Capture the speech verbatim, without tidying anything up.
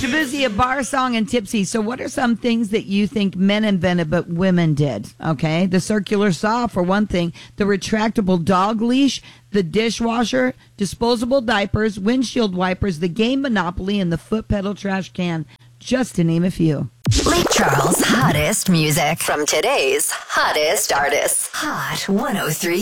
Shabuzi, a bar song and tipsy. So what are some things that you think men invented but women did? Okay, the circular saw for one thing, the retractable dog leash, the dishwasher, disposable diapers, windshield wipers, the game Monopoly, and the foot pedal trash can, just to name a few. Lake Charles' hottest music from today's hottest artists. Hot one oh three.